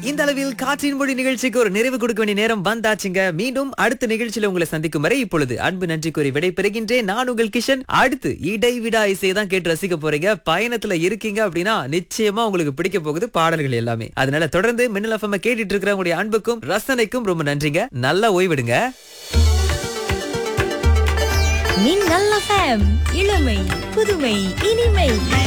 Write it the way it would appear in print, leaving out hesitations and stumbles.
இந்த அளவில் காற்றின் மொழி நிகழ்ச்சிக்கு ஒரு நிறைவு கொடுக்க வேண்டிய நேரம் வந்தாச்சுங்க. மீண்டும் அடுத்த நிகழ்ச்சியில உங்களை சந்திக்கும் வரை இப்பொழுது அன்பு நன்றி கூறி விடைபெறுகின்றேன். நான் உங்கள் கிஷன். அடுத்து இடைவிடா இசையை தான் கேட்டு ரசிக்க போறீங்க. பயணத்துல இருக்கீங்க அப்படின்னா நிச்சயமா உங்களுக்கு பிடிக்க போகுது பாடல்கள் எல்லாமே. அதனால தொடர்ந்து மின்னல் எஃப்எம் கேட்டுட்டு இருக்கிற உங்களுடைய அன்புக்கும் ரசனைக்கும் ரொம்ப நன்றிங்க. நல்லா ஓய்விடுங்க. மின்னல் FM, இளமை புதுமை இனிமை.